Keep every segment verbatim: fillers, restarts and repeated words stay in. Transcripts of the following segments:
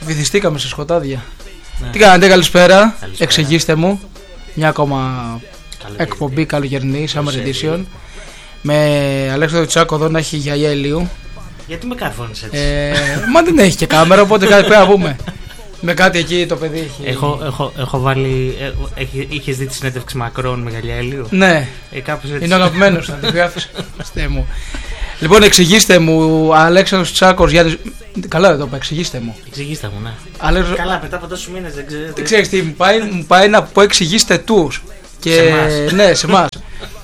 Βυθιστήκαμε σε σκοτάδια. Ναι. Τι κάνετε, καλησπέρα. Καλησπέρα. Εξηγήστε μου. Μια ακόμα εκπομπή καλοκαιρινή, Summer Edition. Με Αλέξανδρο Τσάκο εδώ να έχει γιαγιά ηλίου. Γιατί με καρφώνεις έτσι? Ε, μα δεν έχει και κάμερα, οπότε κάτι πρέπει να πούμε. Με κάτι εκεί το παιδί έχει. Έχω, έχω, έχω βάλει. Έχει, είχες δει τη συνέντευξη Μακρόν με γυαλιά ηλίου? Ναι. Ε, κάπως έτσι. Είναι αγαπημένος, θα τη γράφεις. μου. Λοιπόν, εξηγήστε μου, Αλέξανδρος Τσάκος, Γιάννης. Καλά δεν το είπα, εξηγήστε μου. Εξηγήστε μου, ναι. Αλέξανδρος... Καλά, μετά από τόσους μήνες δεν ξέρω. Δεν ξέρεις τι, μου πάει, μου πάει να πω εξηγήστε τους. Και... Σε εμάς. Ναι, σε εμάς.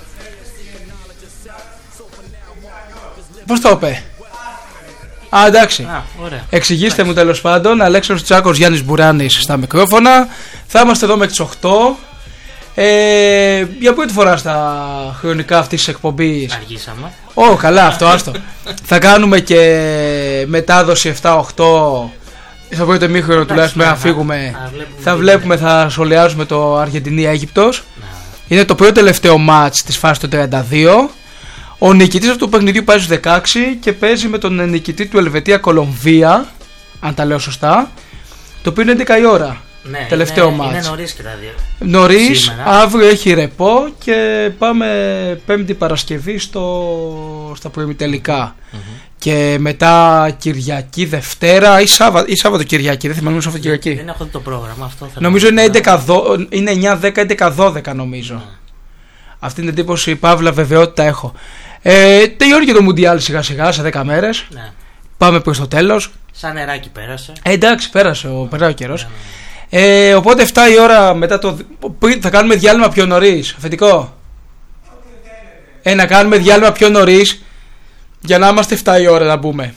Πώς το είπε? Α, εντάξει. Α, ωραία. Εξηγήστε εντάξει. μου τέλος πάντων. Αλέξανδρος Τσάκος, Γιάννης Μπουράνης στα μικρόφωνα. Θα είμαστε εδώ μέχρι τις οκτώ. Ε, για πρώτη φορά στα χρονικά αυτής της εκπομπής. Αργήσαμε. Ω, καλά, αυτό, άστο. Θα κάνουμε και μετάδοση επτά οκτώ. Στο πρώτο ημίχρονο τουλάχιστον να φύγουμε. Θα βλέπουμε, θα σχολιάζουμε το Αργεντινή-Αίγυπτος. Είναι το πρώτο τελευταίο μάτς της φάσης του τριάντα δύο. Ο νικητής αυτού του παιχνιδιού πάει στους δεκαέξι και παίζει με τον νικητή του Ελβετία-Κολομβία, αν τα λέω σωστά, το οποίο είναι έντεκα η ώρα. Ναι, τελευταίο είναι, μάτς. είναι νωρίς και τα δύο. Νωρίς, Σήμερα. αύριο έχει ρεπό και πάμε Πέμπτη Παρασκευή στο, στα προημιτελικά. Mm-hmm. Και μετά Κυριακή, Δευτέρα ή, Σάββα, ή Σάββατο Κυριακή, δεν θυμάμαι, Σάββατο Κυριακή. Δεν έχω δει το πρόγραμμα αυτό. Νομίζω είναι, έντεκα, είναι εννιά, δέκα, έντεκα, δώδεκα νομίζω. Mm. Αυτή είναι εντύπωση, παύλα βεβαιότητα έχω. Ε, τελειώνει και το Μουντιάλ σιγά σιγά σε δέκα μέρες. Ναι. Πάμε προς το τέλος. Σαν νεράκι πέρασε. Ε, εντάξει, πέρασε ο, περνάει ο καιρός. Ναι, ναι. Ε, οπότε εφτά η ώρα μετά το. Θα κάνουμε διάλειμμα πιο νωρίς. Αφεντικό. Ε, να κάνουμε διάλειμμα πιο νωρίς για να είμαστε εφτά η ώρα να μπούμε.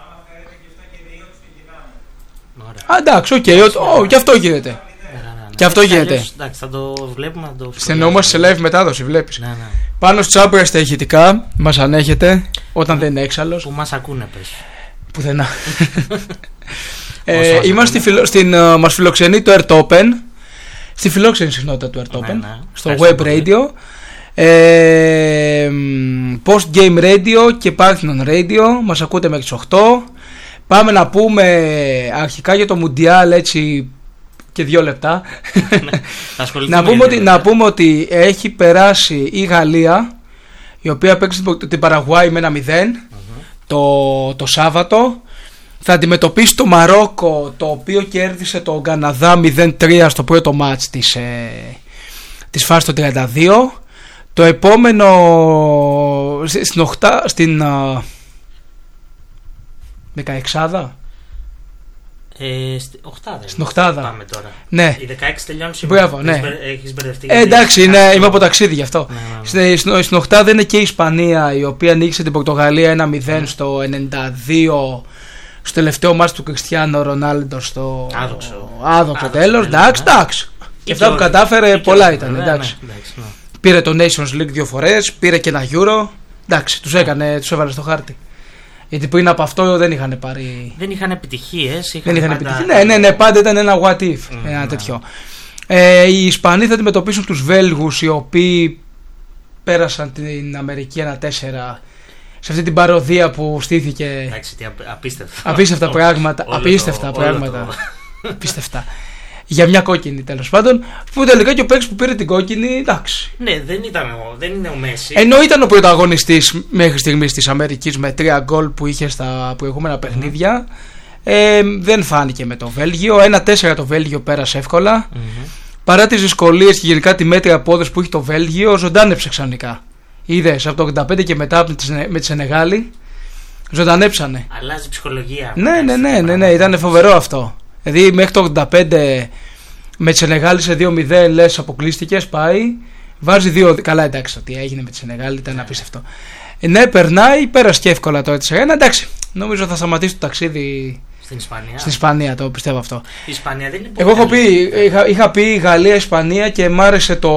Α, εντάξει, οκ, okay, και αυτό γίνεται. Ναι, ναι, ναι. Και αυτό γίνεται. Αλλιώς, εντάξει, θα το βλέπουμε. Θα το στενόμαστε σε live μετάδοση, βλέπεις. Ναι, ναι. Πάνω Τσάμπρα στα ηχητικά, μας ανέχετε όταν δεν είναι έξαλλος. Που μας ακούνε, πες. Πουθενά. ε, είμαστε φιλο, στην, uh, μας φιλοξενεί το Airtopen. Στη φιλόξενη συχνότητα του Airtopen. Ναι, ναι. Στο Web Radio. Ε, Post Game Radio και Parthenon Radio. Μας ακούτε μέχρι τις οκτώ. Πάμε να πούμε αρχικά για το Mundial έτσι και δύο λεπτά. να, πούμε ότι, να πούμε ότι έχει περάσει η Γαλλία, η οποία παίξει την Παραγουάη με ένα μηδέν uh-huh. το, το Σάββατο. Θα αντιμετωπίσει το Μαρόκο, το οποίο κέρδισε το Καναδά μηδέν τρία στο πρώτο μάτς της, ε, της φάσης του τριάντα δύο. Το επόμενο στην οχτά, στην uh, δεκαεξάδα. Ε, στην οχτάδα. Στην οχτάδα. Πάμε τώρα. Ναι. Η δεκαέξι τελειώνει σήμερα. Μπράβο, ναι. Έχεις μπερδευτεί. Ε, εντάξει, είναι, είμαι από ταξίδι γι' αυτό. Ναι, ναι, ναι. Στην, στην οχτάδα είναι και η Ισπανία, η οποία νίκησε την Πορτογαλία ένα μηδέν mm. στο ενενήντα δύο. Στο τελευταίο μάτς του Κριστιάνο Ρονάλντο στο άδοξο, άδοξο τέλος. Εντάξει, εντάξει. Και αυτά που κατάφερε πολλά ήταν. Εντάξει. Πήρε το Nations League δύο φορές, πήρε και ένα Euro. Εντάξει, τους έκανε, τους έβαλε στο χάρτη. Γιατί πριν από αυτό δεν είχαν πάρει. Δεν είχαν επιτυχίες. Δεν είχαν επιτυχίες. Ναι, ναι, ναι, πάντα ήταν ένα what if. Mm, ένα ναι. τέτοιο. Ε, οι Ισπανοί θα αντιμετωπίσουν τους Βέλγους, οι οποίοι πέρασαν την Αμερική ένα τέσσερα. Σε αυτή την παροδία που στήθηκε. Εντάξει, τι απίστευτα. Απίστευτα πράγματα. Απίστευτα πράγματα. Απίστευτα. Για μια κόκκινη τέλος πάντων. Που τελικά και ο παίκτης που πήρε την κόκκινη, εντάξει. Ναι, δεν, ήταν ο, δεν είναι ο Μέση. Ενώ ήταν ο πρωταγωνιστής μέχρι στιγμής της Αμερικής με τρία γκολ που είχε στα προηγούμενα παιχνίδια. Mm-hmm. Ε, δεν φάνηκε με το Βέλγιο. ένα τέσσερα το Βέλγιο πέρασε εύκολα. Mm-hmm. Παρά τις δυσκολίες και γενικά τη μέτρια απόδοση που έχει το Βέλγιο, ζωντάνεψε ξαφνικά. Είδες από το ογδόντα πέντε και μετά με τη Σενεγάλη. Ζωντανέψανε. Αλλάζει ψυχολογία. Ναι, ναι, ναι, ναι, ναι, ήταν φοβερό αυτό. Δηλαδή μέχρι το ογδόντα πέντε με τη Σενεγάλη σε δύο μηδέν λες αποκλείστηκες, πάει. Βάζει δύο. Καλά, εντάξει, ότι έγινε με τη Σενεγάλη ήταν yeah. απίστευτο. Ναι, περνάει, πέρασε και εύκολα το έτσι. ένα. Εντάξει, νομίζω θα σταματήσει το ταξίδι στην Ισπανία. Στην Ισπανία, το πιστεύω αυτό. Η Ισπανία δεν είναι πολύ. Εγώ έχω πει, είχα, είχα πει Γαλλία-Ισπανία και μ' άρεσε το.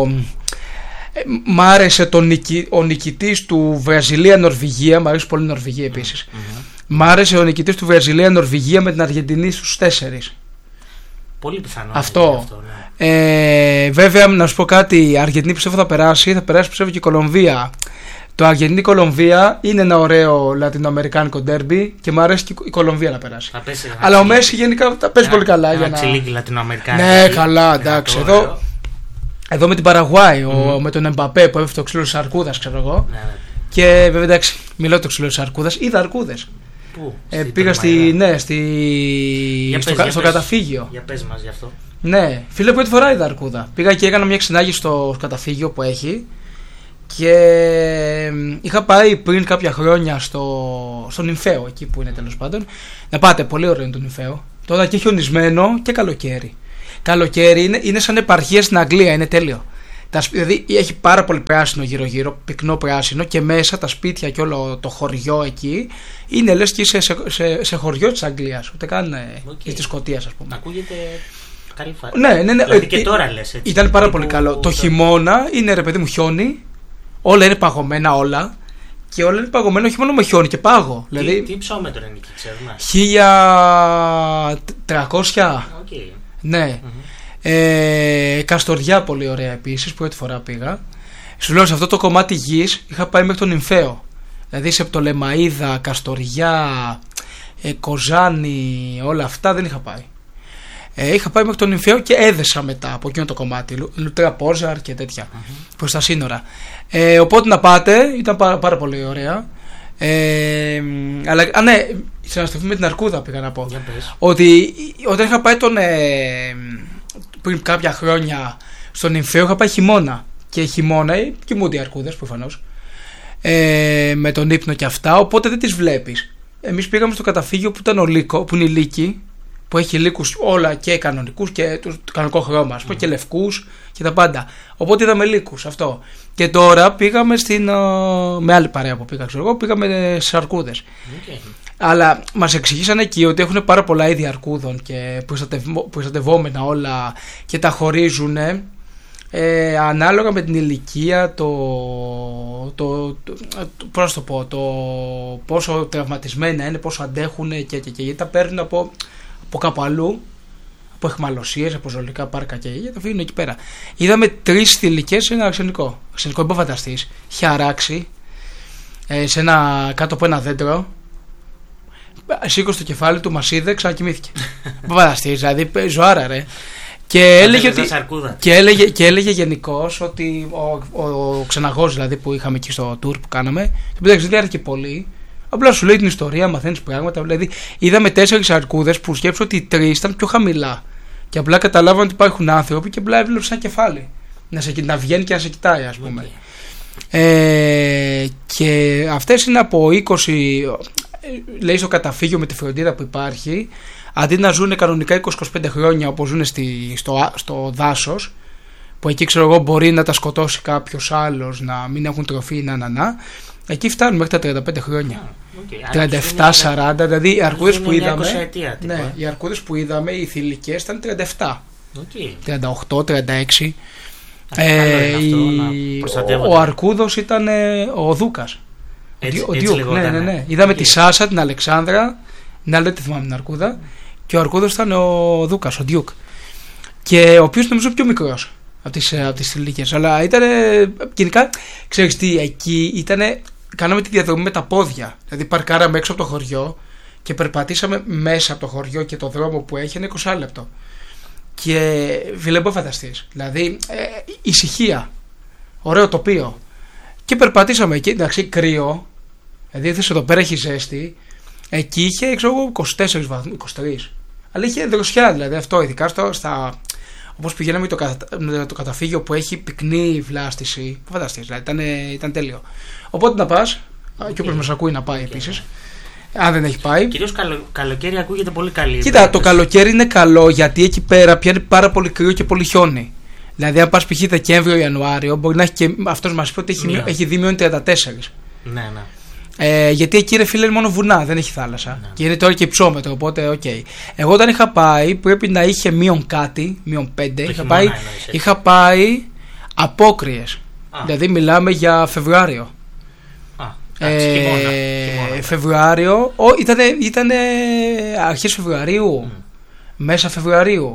Μ' άρεσε το νικη, ο νικητής του Βραζιλία-Νορβηγία. Μ' αρέσει πολύ η Νορβηγία επίσης. Mm-hmm. Μ' άρεσε ο νικητής του Βραζιλία-Νορβηγία με την Αργεντινή στους τέσσερις. Πολύ πιθανό. Αυτό. αυτό ναι. ε, βέβαια, να σου πω κάτι. Η Αργεντινή πιστεύω θα περάσει. Θα περάσει πιστεύω και η Κολομβία. Το Το Αργεντινή-Κολομβία είναι ένα ωραίο λατινοαμερικάνικο ντέρμπι και μου αρέσει και η Κολομβία να περάσει. Πέσει, αλλά ο Μέση γενικά τα παίζει πολύ καλά. Ένα για τσιλίκι να... λατινοαμερικάνικο. Ναι, καλά, εντάξει. Εδώ, εδώ με την Παραγουάη, mm. με τον Εμπαπέ που έφυγε το ξύλο της Αρκούδας, ξέρω εγώ. Ναι, ναι. Και βέβαια εντάξει, μιλάω το ξύλο της Αρκούδας. Είδα αρκούδες. Πού? Ε, πήγα στη, ναι, στη... στο, πες, στο πες, καταφύγιο. Για πες μας γι' αυτό. Ναι, φίλε, πρώτη φορά είδα αρκούδα. Πήγα και έκανα μια ξενάγηση στο καταφύγιο που έχει. Και είχα πάει πριν κάποια χρόνια στο, στο Νυμφαίο, εκεί που είναι τέλος πάντων. Να πάτε, πολύ ωραίο είναι το Νυμφαίο. Τώρα και χιονισμένο και καλοκαίρι. Καλοκαίρι είναι, είναι σαν επαρχία στην Αγγλία, είναι τέλειο. Τα, δηλαδή έχει πάρα πολύ πράσινο γύρω-γύρω, πυκνό πράσινο, και μέσα τα σπίτια και όλο το χωριό εκεί είναι λες και είσαι σε, σε, σε χωριό της Αγγλίας, ούτε καν okay. της Σκωτίας, ας πούμε. Ακούγεται καλή φάση. Ναι, ναι, ναι. Δηλαδή και τώρα λες έτσι. Ήταν πάρα πολύ καλό. Το χειμώνα είναι, ρε παιδί μου, χιόνι. Όλα είναι παγωμένα, όλα. Και όλα είναι παγωμένα όχι μόνο με χιόνι και πάγο. Τι, δηλαδή, τι ψώμετρο είναι εκεί, ξέρουμε. χίλια τριακόσια. Okay. Ναι. Mm-hmm. Ε, Καστοριά πολύ ωραία επίσης. Πρώτη φορά πήγα. Σου λέω, σε αυτό το κομμάτι γης είχα πάει μέχρι τον Νυμφαίο. Δηλαδή σε Πτολεμαΐδα, Καστοριά, ε, Κοζάνη, όλα αυτά δεν είχα πάει. Ε, είχα πάει μέχρι τον Νυμφαίο και έδεσα μετά από εκείνο το κομμάτι. Λουτρέα Πόρζαρ και τέτοια. Mm-hmm. Προς τα σύνορα. Ε, οπότε να πάτε, ήταν πάρα, πάρα πολύ ωραία. Ε, αλλά, α, ναι, συναστροφή με την Αρκούδα πήγα να πω. Yeah, ότι όταν είχα πάει τον, ε, πριν κάποια χρόνια στον Νυμφαίο, είχα πάει χειμώνα. Και χειμώνα κοιμούνται οι αρκούδες προφανώς. Ε, με τον ύπνο και αυτά, οπότε δεν τις βλέπεις. Εμείς πήγαμε στο καταφύγιο που ήταν ο Λύκο, που είναι η Λύκη, που έχει λύκους όλα και κανονικούς και το κανονικό χρώμα, ας πούμε, mm. και λευκούς και τα πάντα. Οπότε είδαμε λύκους, αυτό. Και τώρα πήγαμε στην, με άλλη παρέα που πήγα, ξέρω εγώ, πήγαμε σε αρκούδες. Okay. Αλλά μας εξηγήσαν εκεί ότι έχουν πάρα πολλά είδη αρκούδων και προστατευόμενα όλα και τα χωρίζουν ε, ανάλογα με την ηλικία, το, το, το, το, πώς το, πω, το πόσο τραυματισμένα είναι, πόσο αντέχουν και, και, και γιατί τα παίρνουν από, από κάπου αλλού, από αιχμαλωσίες, από ζωολογικά πάρκα και τα αφήνουν εκεί πέρα. Είδαμε τρεις θηλυκές σε ένα αρσενικό. Αρσενικό, μην φανταστείς, είχε αράξει ε, σε ένα, κάτω από ένα δέντρο. Σήκωσε το κεφάλι του, μας είδε, ξανακοιμήθηκε. Μην φανταστείς, δηλαδή ζωάρα ρε. Και έλεγε, ότι, και έλεγε, και έλεγε γενικώς ότι ο, ο, ο ξεναγός δηλαδή που είχαμε εκεί στο tour που κάναμε, δεν διάρκεια πολύ. Απλά σου λέει την ιστορία, μαθαίνεις πράγματα. Δηλαδή, είδαμε τέσσερις αρκούδες που σκέψω ότι οι τρεις ήταν πιο χαμηλά. Και απλά καταλάβαν ότι υπάρχουν άνθρωποι και απλά έβλεψαν ένα κεφάλι. Να, σε, να βγαίνει και να σε κοιτάει, ας πούμε. Okay. Ε, και αυτές είναι από είκοσι. Λέει στο καταφύγιο με τη φροντίδα που υπάρχει. Αντί να ζουν κανονικά είκοσι με είκοσι πέντε χρόνια όπως ζουν στη, στο, στο δάσος, που εκεί ξέρω εγώ μπορεί να τα σκοτώσει κάποιος άλλος, να μην έχουν τροφή, να να να. Εκεί φτάνουν μέχρι τα τριάντα πέντε χρόνια. Okay. τριάντα επτά σαράντα, δηλαδή οι αρκούδες που είδαμε. Αιτία, ναι, οι αρκούδες που είδαμε, οι θηλυκές ήταν τριάντα επτά. Okay. τριάντα οκτώ, τριάντα έξι. Ε, η, ο, ο αρκούδος ήταν ε, ο Δούκας. Έτσι, ο, έτσι ο Διούκ, ναι, ναι, ναι. Είδαμε okay. τη Σάσα, την Αλεξάνδρα, την άλλη δεν τη θυμάμαι την αρκούδα. Και ο αρκούδος ήταν ο Δούκας, ο Διούκ. Και ο οποίος νομίζω πιο μικρός από τις, από τις θηλυκές. Αλλά ήταν γενικά, ξέρεις τι, εκεί ήτανε, κάναμε τη διαδρομή με τα πόδια. Δηλαδή παρκάραμε έξω από το χωριό και περπατήσαμε μέσα από το χωριό και το δρόμο που έχει είναι είκοσι λεπτό. Και φίλε, μπορεί να φανταστείς. Δηλαδή ε, ησυχία, ωραίο τοπίο. Και περπατήσαμε εκεί, εντάξει, κρύο. Δηλαδή ήρθες εδώ πέρα, έχει ζέστη. Εκεί είχε ξέρω, είκοσι τέσσερις βαθμούς, είκοσι τρεις. Αλλά είχε δροσιά, δηλαδή αυτό, ειδικά στο, στα. Όπως πηγαίναμε το, κατα... το καταφύγιο που έχει πυκνή βλάστηση. Που φανταστείς, δηλαδή ήταν, ήταν τέλειο. Οπότε να πας, okay. και όποιος μας ακούει να πάει okay. επίσης. Αν δεν έχει πάει. Κυρίως καλο... καλοκαίρι ακούγεται πολύ καλή. Κοίτα, το καλοκαίρι είναι καλό γιατί εκεί πέρα πιάνει πάρα πολύ κρύο και πολύ χιόνι. Δηλαδή, αν πας π.χ. Δεκέμβριο-Ιανουάριο, μπορεί να έχει και. Αυτός μας είπε ότι έχει, yeah. έχει δει μείον τριάντα τέσσερα. Ναι, ναι. Ε, γιατί εκεί ρε φίλε είναι μόνο βουνά, δεν έχει θάλασσα. Ναι. Και είναι τώρα και υψόμετρο, οπότε οκ. Okay. Εγώ όταν είχα πάει πρέπει να είχε μείον κάτι, μείον πέντε. Είχα πάει, είχα πάει απόκριες. Δηλαδή μιλάμε για Φεβρουάριο. Α, άξι, ε, χειμώνα, χειμώνα. Φεβρουάριο, ήταν ήτανε αρχές Φεβρουαρίου, mm. μέσα Φεβρουαρίου.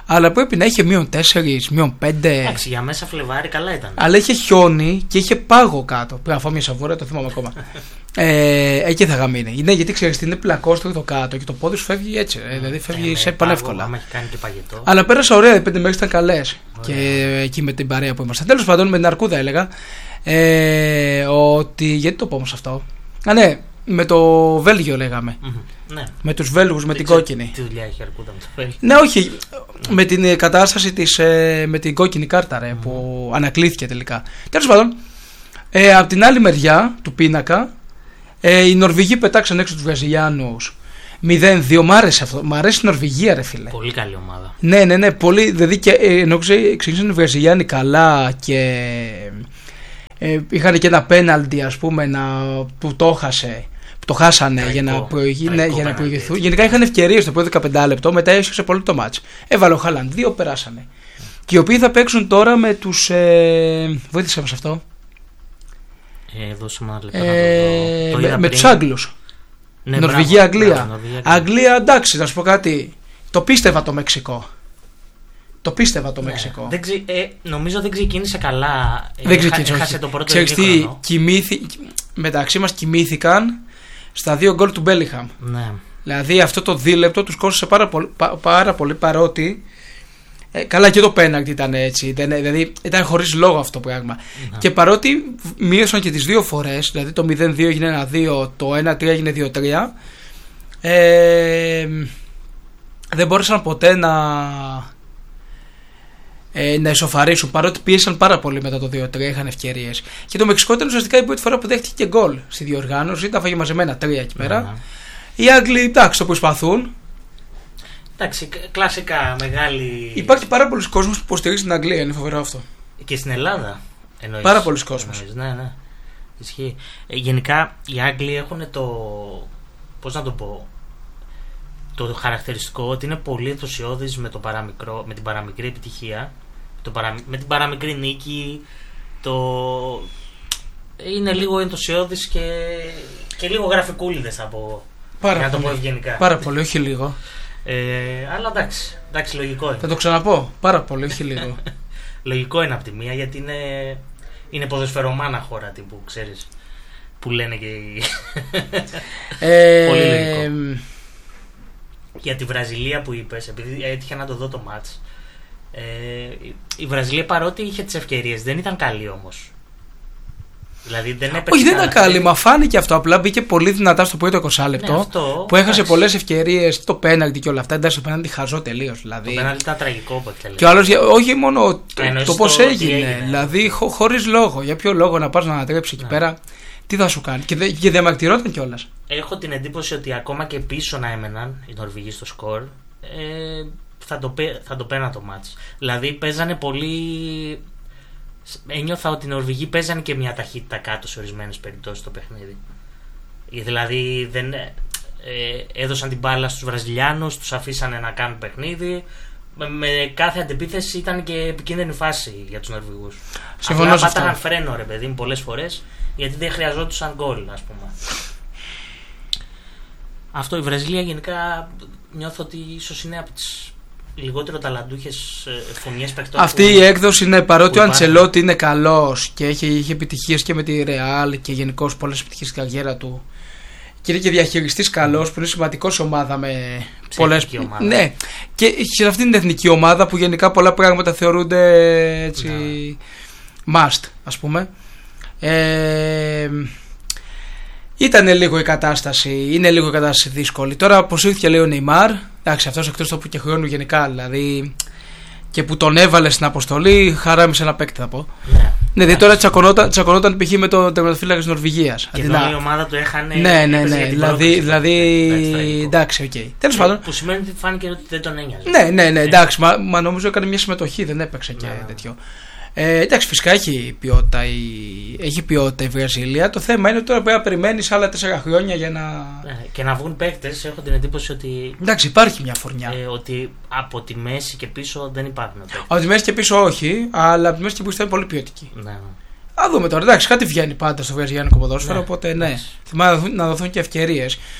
Αλλά πρέπει να είχε μείον τέσσερα, μείον πέντε. Εντάξει, για μέσα Φλεβάρι καλά ήταν. Αλλά είχε χιόνι και είχε πάγο κάτω. Πρέπει να φάω μια σαβούρα, το θυμάμαι ακόμα. ε, εκεί θα γαμίνει. Ναι, γιατί ξέρεις είναι πλακόστρο το κάτω και το πόδι σου φεύγει έτσι. Ε, δηλαδή φεύγει ε, σε πανεύκολα. Άμα έχει κάνει και παγετό. Αλλά πέρασα ωραία, οι πέντε μέρες ήταν καλές. Και εκεί με την παρέα που ήμασταν. Τέλος πάντων, με την Αρκούδα έλεγα ε, ότι. Γιατί το πω όμως αυτό. Α, ναι, με το Βέλγιο λέγαμε. Mm-hmm. Ναι. Με τους Βέλγους, με την κόκκινη. Τι δουλειά έχει η Αρκούδα με το Βέλγιο. Ναι, όχι. Με την κατάσταση της, ε, με την κόκκινη κάρτα ρε, mm-hmm. που ανακλήθηκε τελικά. Τέλος πάντων, ε, από την άλλη μεριά του πίνακα, ε, οι Νορβηγοί πετάξαν έξω τους Βραζιλιάνους μηδέν δύο. Μ' άρεσε αυτό. Μ' αρέσει η Νορβηγία, ρε φίλε. Πολύ καλή ομάδα. Ναι, ναι, ναι. Πολύ, δηλαδή και ε, ενώ ξεκίνησαν οι Βραζιλιάνοι καλά και ε, είχαν και ένα πέναλτι, ας πούμε, να, που το χάσε. Το χάσανε τραϊκό, για να, προηγη... ναι, για να προηγηθούν. Γενικά είχαν ευκαιρίες το πρώτο δεκαπέντε λεπτό, μετά έσχισε πολύ το μάτς. Έβαλε ο Χάλαντ, δύο περάσανε. Mm. Και οι οποίοι θα παίξουν τώρα με τους. Ε... Βοήθησε μας αυτό. Ε, δώσε ένα λεπτό ε... να το δω. Με, με τους Άγγλους. Ναι, Νορβηγία-Αγγλία. Αγγλία, εντάξει, να σου πω κάτι. Το πίστευα το Μεξικό. Το πίστευα το ναι. Μεξικό. Δεν ξε... ε, νομίζω δεν ξεκίνησε καλά. Δεν ξεκίνησε. Έχασε το πρώτο Ξέρεις τι, κοιμήθη... μεταξύ μας κοιμήθηκαν στα δύο γκολ του Μπέλιχαμ. Ναι. Δηλαδή αυτό το δίλεπτο τους κόστησε πάρα πολύ, πά, πάρα πολύ παρότι ε, καλά και το πέναλτι ήταν έτσι. Δεν, δηλαδή ήταν χωρίς λόγο αυτό το πράγμα. Ναι. Και παρότι μείωσαν και τις δύο φορές, δηλαδή το μηδέν δύο έγινε ένα δύο, το ένα τρία έγινε δύο τρία, ε, δεν μπόρεσαν ποτέ να ε, να ισοφαρίσουν, παρότι πίεσαν πάρα πολύ μετά το δύο τρία, είχαν ευκαιρίες. Και το Μεξικό ήταν ουσιαστικά η πρώτη φορά που δέχτηκε και γκολ στη διοργάνωση, τα φάγε μαζεμένα τρία εκεί πέρα. Mm-hmm. Οι Άγγλοι, εντάξει, το προσπαθούν. Εντάξει, κλασικά μεγάλη. Υπάρχει πάρα πολλοί κόσμος που υποστηρίζει την Αγγλία, είναι φοβερό αυτό. Και στην Ελλάδα εννοείς. Πάρα πολλοί κόσμος. Εννοείς, ναι, ναι. Ισχύει. Ε, γενικά οι Άγγλοι έχουν το. Πώς να το πω. Το χαρακτηριστικό ότι είναι πολύ ενθουσιώδης με, το παραμικρό, με την παραμικρή επιτυχία, το παρα, με την παραμικρή νίκη, το... είναι λίγο ενθουσιώδης και, και λίγο γραφικούλιδες θα πω, πάρα για να πολύ, το πω ευγενικά. Πάρα πολύ, όχι λίγο. Ε, αλλά εντάξει, εντάξει, λογικό είναι. Θα το ξαναπώ, πάρα πολύ, όχι λίγο. Λογικό είναι από τη μία, γιατί είναι, είναι ποδοσφαιρομάνα χώρα τύπου, ξέρεις, που λένε και οι... ε, πολύ λογικό. Για τη Βραζιλία που είπες, επειδή έτυχε να το δω το μάτς, ε, η Βραζιλία παρότι είχε τις ευκαιρίες δεν ήταν καλή όμως. Δηλαδή δεν έπαιξε. Όχι, δεν ήταν καλή, μα φάνηκε αυτό. Απλά μπήκε πολύ δυνατά στο πρώτο είκοσι λεπτό. Ναι, αυτό, που έχασε πολλές ευκαιρίες, το πέναλτι και όλα αυτά. Εντάξει, το πέναλτι χαζό τελείως. Δηλαδή. Το πέναλτι ήταν τραγικό από ό,τι και ο άλλος, όχι μόνο το, το πώς έγινε, έγινε. Δηλαδή χω, χωρίς λόγο. Για ποιο λόγο να πας να ανατρέψει εκεί ναι. πέρα. Τι θα σου κάνει. Και, δε, και διαμαρτυρόταν κιόλας. Έχω την εντύπωση ότι ακόμα και πίσω να έμεναν οι Νορβηγοί στο σκορ, ε, θα, το, θα το πέραν το μάτς. Δηλαδή παίζανε πολύ. Ένιωθα ότι οι Νορβηγοί παίζανε και μια ταχύτητα κάτω σε ορισμένες περιπτώσεις το παιχνίδι. Δηλαδή δεν, ε, έδωσαν την μπάλα στους Βραζιλιάνους, τους αφήσανε να κάνουν παιχνίδι. Με, με κάθε αντεπίθεση ήταν και επικίνδυνη φάση για τους Νορβηγούς. Απλά πάταγαν φρένο ρε παιδί μου πολλές φορές, γιατί δεν χρειαζόντουσαν γκολ, ας πούμε. Αυτό η Βραζιλία γενικά νιώθω ότι ίσως είναι από τις λιγότερο ταλαντούχες φωνιές παιχτών. Αυτή που, η έκδοση είναι παρότι ο Αντσελότη είναι καλός και έχει, έχει επιτυχίες και με τη Ρεάλ και γενικώς πολλές επιτυχίες στην καριέρα του. Και είναι και διαχειριστής καλός που είναι σημαντικός ομάδα με πολλές. Ομάδα. Ναι, και σε αυτήν την εθνική ομάδα που γενικά πολλά πράγματα θεωρούνται έτσι. Ναι. Must, ας πούμε. Ε, ήταν λίγο η κατάσταση, είναι λίγο η κατάσταση δύσκολη. Τώρα αποσύρθηκε λέει ο Νεϊμάρ. Εντάξει, αυτός εκτός τόπου και χρόνου γενικά, δηλαδή. Και που τον έβαλε στην αποστολή, χαράμισε ένα παίκτη θα πω. Ναι, ναι δηλαδή τώρα τσακωνόταν, τσακωνόταν π.χ. με τον τερματοφύλακα της Νορβηγίας. Και εδώ η ομάδα του έχανε. Ναι, ναι, ναι. Δηλαδή, δηλαδή εντάξει, οκ. Okay. Τέλος πάντων. Που σημαίνει ότι φάνηκε ότι δεν τον ένοιαζε. Ναι, ναι, ναι, εντάξει. Μα, μα νομίζω έκανε μια συμμετοχή, δεν έπαιξε και ναι. τέτοιο. Ε, εντάξει, φυσικά έχει ποιότητα, η, έχει ποιότητα η Βραζιλία. Το θέμα είναι ότι τώρα πρέπει να περιμένεις άλλα τέσσερα χρόνια για να. Ναι, και να βγουν παίκτες. Έχω την εντύπωση ότι. Εντάξει, υπάρχει μια φουρνιά. Ε, ότι από τη μέση και πίσω δεν υπάρχουν παίκτες. Από τη μέση και πίσω όχι, αλλά από τη μέση και πίσω είναι πολύ ποιοτική. Ναι. Α δούμε τώρα. Εντάξει, κάτι βγαίνει πάντα στο βραζιλιάνικο ποδόσφαιρο. Ναι, οπότε ναι, θυμάμαι να δοθούν και ευκαιρίες.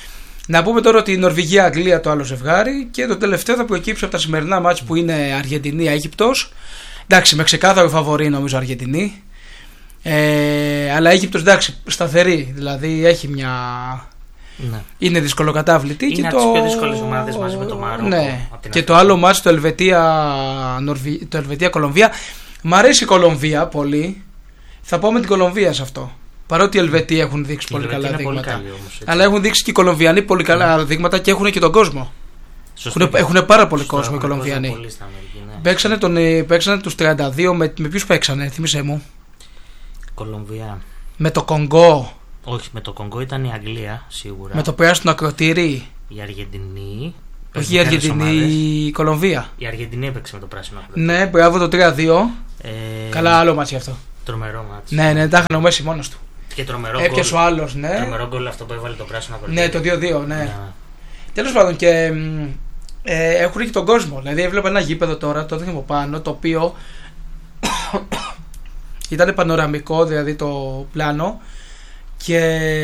Να πούμε τώρα ότι η Νορβηγία-Αγγλία το άλλο ζευγάρι και το τελευταίο θα προκύψει από τα σημερινά μάτς που είναι Αργεντινή-Αίγυπτος. Εντάξει, με ξεκάθαρο φαβορί νομίζω Αργεντινή. Ε, αλλά Αίγυπτος εντάξει, σταθερή, δηλαδή έχει μια. Ναι. Είναι δυσκολοκατάβλητη. Είναι από τις πιο δύσκολες ομάδες μαζί με το Μαρόκο. Ναι. Και το άλλο μάτς το Ελβετία-Κολομβία. Μ' αρέσει η Κολομβία πολύ. Θα πω με την Κολομβία σε αυτό. Παρότι οι Ελβετοί έχουν δείξει πολύ καλά δείγματα. Πολύ καλή, όμως, αλλά έχουν δείξει και οι Κολομβιανοί πολύ καλά ναι. δείγματα και έχουν και τον κόσμο. Έχουν, έχουν πάρα πολύ Σωστό, κόσμο οι Κολομβιανοί. Πολύ στα Αμερική, ναι. Παίξανε, τον, παίξανε τους τριάντα δύο με, με ποιους παίξανε, θύμισέ μου. Κολομβία. Με το Κονγκό. Όχι, με το Κονγκό ήταν η Αγγλία σίγουρα. Με το πράσινο ακροτήρι. Η Αργεντινή. Όχι η Αργεντινή, η Κολομβία. Η Αργεντινή έπαιξε με το πράσινο ακροτήρι. Ναι, μπράβο το τρία δύο. Ε... Καλά, άλλο μάτσι αυτό. Τρομερό μάτσι. Ναι, ναι, τα είχαν ο Μέση μόνος του. Και τρομερό έπιασε ο άλλος, ναι. Τρομερό γκολ αυτό που έβαλε το πράσινο ακροτήρι. Ναι, το δύο δύο, ναι. ναι. Τέλος πάντων και ε, έχουν και τον κόσμο. Δηλαδή έβλεπα ένα γήπεδο τώρα, το έδειχνε από πάνω, το οποίο ήταν πανοραμικό, δηλαδή το πλάνο και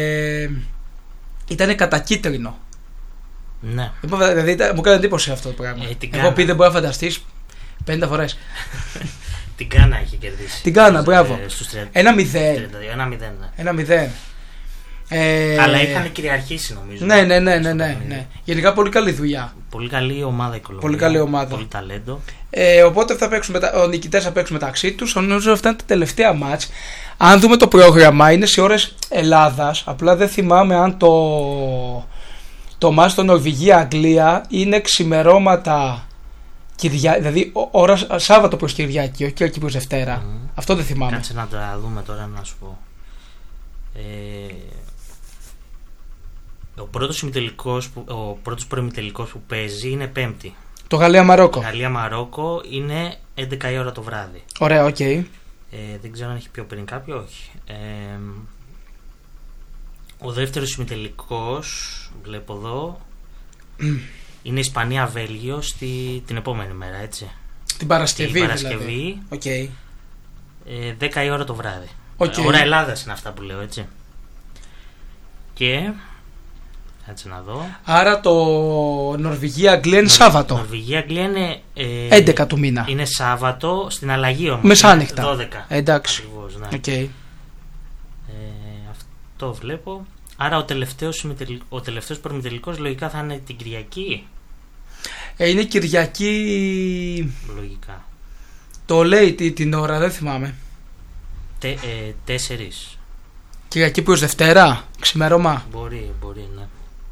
ήταν κατακίτρινο. Ναι. Δηλαδή μου έκανε εντύπωση αυτό το πράγμα. Ε, Εγώ πει δεν μπορεί να φανταστείς πενήντα φορές. Την Κάνα έχει κερδίσει. Την Κάνα, μπράβο. Ένα μηδέν. Ένα μηδέν. Ε... Αλλά είχαν κυριαρχήσει νομίζω. Ναι, ναι, ναι, ναι, ναι, ναι. Γενικά πολύ καλή δουλειά. Πολύ καλή ομάδα η Κολομβία. Πολύ καλή ομάδα. Πολύ ταλέντο. Ε, οπότε θα παίξουν μετα... ο νικητές θα παίξουν μεταξύ τους. Νομίζω αυτά είναι τα τελευταία μάτς. Αν δούμε το πρόγραμμα, είναι σε ώρες Ελλάδας. Απλά δεν θυμάμαι αν το, το μάτς στο Νορβηγία-Αγγλία είναι ξημερώματα. Κυριά... Δηλαδή ώρα Σάββατο προς Κυριακή, όχι Κυριακή προς Δευτέρα. Mm. Αυτό δεν θυμάμαι. Κάτσε να τα δούμε τώρα να σου πω. Ε... Ο πρώτος ημιτελικός που, ο πρώτος προημιτελικός που παίζει είναι Πέμπτη. Το Γαλλία-Μαρόκο. Γαλλία-Μαρόκο είναι έντεκα η ώρα το βράδυ. Ωραία, οκ. Okay. Ε, δεν ξέρω αν έχει πιο πριν κάποιο, όχι. Ε, ο δεύτερος ημιτελικός, βλέπω εδώ, είναι Ισπανία-Βέλγιο στη, την επόμενη μέρα, έτσι. Την Παρασκευή, την Παρασκευή δηλαδή. Okay. Ε, δέκα η ώρα το βράδυ. Okay. Ώρα Ελλάδας είναι αυτά που λέω, έτσι. Και... Κάτσε να δω. Άρα το Νορβηγία-Αγγλία είναι Σάββατο. Νορβηγία-Αγγλία είναι ε, έντεκα του μήνα. Είναι Σάββατο στην αλλαγή όμως. Μεσάνυχτα. δώδεκα. Εντάξει. Ακριβώς, ναι. Okay. Ε, αυτό βλέπω. Άρα ο τελευταίος, ο τελευταίος προημιτελικός λογικά θα είναι την Κυριακή. Ε, είναι Κυριακή. Λογικά. Το λέει την ώρα, δεν θυμάμαι. Τε, ε, τέσσερις. Κυριακή που ως Δευτέρα, ξημέρωμα. Μπορεί, μπορεί, ναι.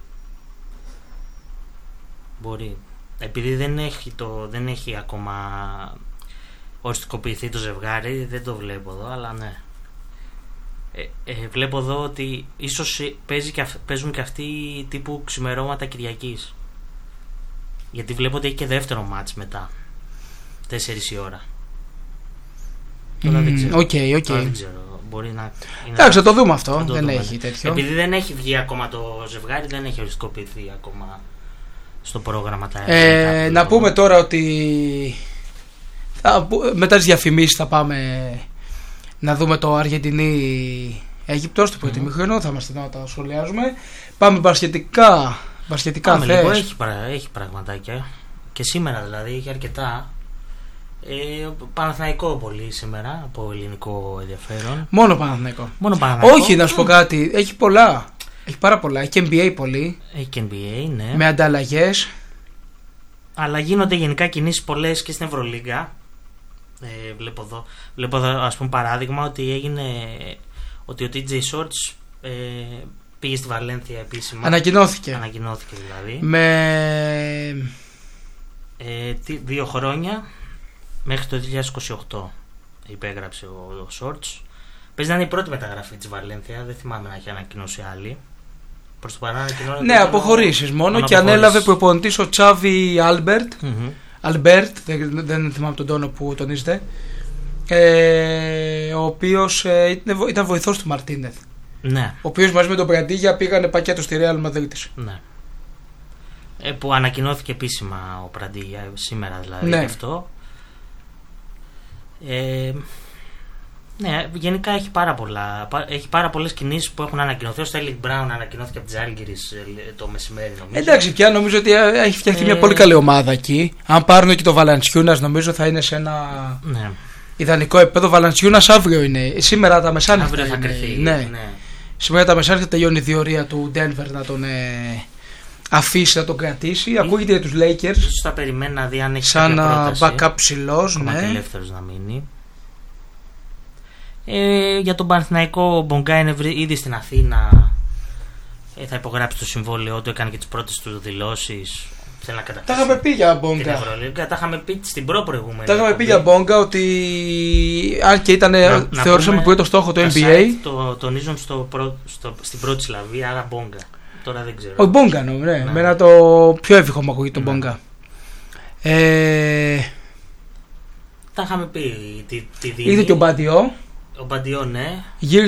Μπορεί. Επειδή δεν έχει, το, δεν έχει ακόμα οριστικοποιηθεί το ζευγάρι, δεν το βλέπω εδώ, αλλά ναι. Ε, ε, βλέπω εδώ ότι ίσως παίζει και, παίζουν και αυτοί τύπου ξημερώματα Κυριακής. Γιατί βλέπω ότι έχει και δεύτερο μάτς μετά. Τέσσερις η ώρα. Τώρα δεν ξέρω. Οκ, οκ. Δεν ξέρω. Μπορεί να. Εντάξει, θα το δούμε αυτό. Το δεν δούμε, έχει ναι. τέτοιο. Επειδή δεν έχει βγει ακόμα το ζευγάρι, δεν έχει οριστικοποιηθεί ακόμα στο πρόγραμμα τα ε, Να πούμε τώρα ότι θα, μετά τις διαφημίσεις θα πάμε να δούμε το Αργεντινή Αίγυπτος το πρώτο ημίχρονο. Mm-hmm. Θα είμαστε εδώ να τα σχολιάζουμε. Πάμε μπασκετικά. Μπασκετικά Πάμε λίγο, έχει, έχει πραγματάκια. Και σήμερα δηλαδή έχει αρκετά. Ε, Παναθηναϊκό πολύ σήμερα από ελληνικό ενδιαφέρον. Μόνο Παναθηναϊκό. Μόνο Παναθηναϊκό. Όχι, να σου πω κάτι. Έχει πολλά. Έχει πάρα πολλά. Έχει και N B A πολύ. Έχει και N B A, ναι. Με ανταλλαγές. Αλλά γίνονται γενικά κινήσεις πολλές και στην Ευρωλίγκα. Ε, βλέπω εδώ, βλέπω εδώ ας πούμε παράδειγμα ότι έγινε ότι ο τι τζέι Shorts ε, πήγε στη Βαλένθια επίσημα. Ανακοινώθηκε. Ανακοινώθηκε δηλαδή. Με ε, τι, δύο χρόνια. Μέχρι το δύο χιλιάδες είκοσι οκτώ υπέγραψε ο, ο Shorts. Παίζει να είναι η πρώτη μεταγραφή της Βαλένθια. Δεν θυμάμαι να έχει ανακοινώσει άλλη. Προς το παρόν ανακοινώνεται. Ναι, αποχωρήσεις μόνο, μόνο και αποχωρήσεις. Ανέλαβε προπονητής ο Τσάβι Άλμπερτ. Mm-hmm. Αλμπέρτ, δεν, δεν θυμάμαι τον τόνο που τονίζετε. Ε, ο οποίος ε, ήταν βοηθός του Μαρτίνεθ. Ναι. Ο οποίος μαζί με τον Πραντίγια πήγανε πακέτο στη Real Madrid. Ναι. Ε, που ανακοινώθηκε επίσημα ο Πραντίγια σήμερα δηλαδή. Ναι. Αυτό. Ε, Ναι, γενικά έχει πάρα, πολλά, έχει πάρα πολλές κινήσεις που έχουν ανακοινωθεί. Ο Στέρλινγκ Μπράουν ανακοινώθηκε από τις Ζάλγκιρις το μεσημέρι, νομίζω. Εντάξει, πια νομίζω ότι έχει φτιαχτεί ε... μια πολύ καλή ομάδα εκεί. Αν πάρουν και το Βαλαντσιούνας, νομίζω θα είναι σε ένα ναι. ιδανικό επίπεδο. Βαλαντσιούνας αύριο είναι. Σήμερα τα μεσάνυχτα. Αύριο θα είναι, κρυθεί. Ναι. ναι. Σήμερα τα μεσάνυχτα τελειώνει η διορία του Denver να τον ε, αφήσει, να τον κρατήσει. Ή... Ακούγεται για τους Lakers. Ίσως θα περιμένει να δει αν έχει σαν κάποια πρόταση. Backup ψηλός, ναι. Ελεύθερος να μείνει. Ε, για τον Παναθηναϊκό, ο Bonga είναι ήδη στην Αθήνα. Ε, θα υπογράψει το συμβόλαιο του, έκανε και τις πρώτες του δηλώσεις. Θέλει να κατακτήσει. Τα είχαμε πει για Bonga. Τα είχαμε πει στην προ-προηγούμενη. Τα είχαμε πει για Bonga ότι αν και ήταν. Να, θεωρούσαμε να πρώτο στόχο το N B A. Το τονίζουν στο προ, στο, στην πρώτη συλλαβή, άρα Bonga. Τώρα δεν ξέρω. Ο Bonga, ναι, ναι. Εμένα το πιο εύχο μου ακούγεται το Bonga. Ε... Τα είχαμε πει. Τη, τη Είδε και ο Μπαντιό. Ο Μπαντιό, ναι. Γύρισε